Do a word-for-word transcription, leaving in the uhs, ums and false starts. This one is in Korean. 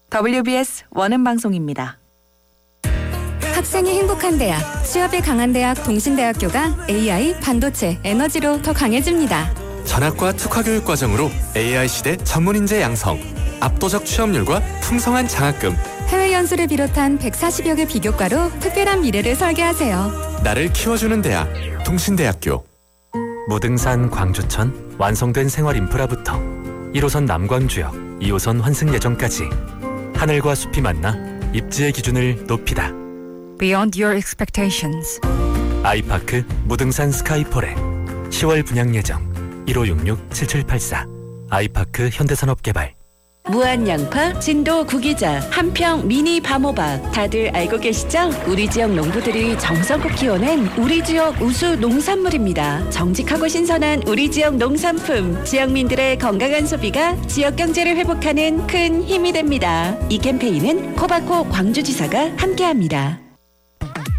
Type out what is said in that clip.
더블유비에스 원음 방송입니다. 학생이 행복한 대학, 취업에 강한 대학 동신대학교가 에이아이, 반도체, 에너지로 더 강해집니다. 전학과 특화교육 과정으로 에이아이 시대 전문인재 양성, 압도적 취업률과 풍성한 장학금, 해외 연수를 비롯한 백사십여 개 비교과로 특별한 미래를 설계하세요. 나를 키워주는 대학, 동신대학교. 무등산 광주천 완성된 생활 인프라부터 일 호선 남광주역, 이 호선 환승 예정까지 하늘과 숲이 만나 입지의 기준을 높이다. Beyond your expectations. 아이파크 무등산 스카이포레 시월 분양 예정 일오육육 칠칠팔사 아이파크 현대산업개발. 무한 양파, 진도 구기자, 한평 미니 밤호박 다들 알고 계시죠? 우리 지역 농부들이 정성껏 키워낸 우리 지역 우수 농산물입니다. 정직하고 신선한 우리 지역 농산품, 지역민들의 건강한 소비가 지역 경제를 회복하는 큰 힘이 됩니다. 이 캠페인은 코바코 광주지사가 함께합니다.